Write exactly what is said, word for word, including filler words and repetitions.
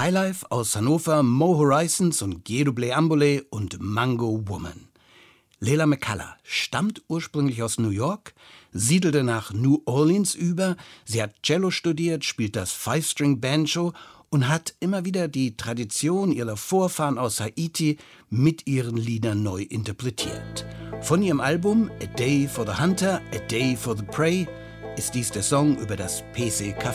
Highlife aus Hannover, Mo Horizons und Giedoble Ambole und Mango Woman. Leila McCullough stammt ursprünglich aus New York, siedelte nach New Orleans über, sie hat Cello studiert, spielt das Five-String-Banjo und hat immer wieder die Tradition ihrer Vorfahren aus Haiti mit ihren Liedern neu interpretiert. Von ihrem Album A Day for the Hunter, A Day for the Prey ist dies der Song über das P C Café.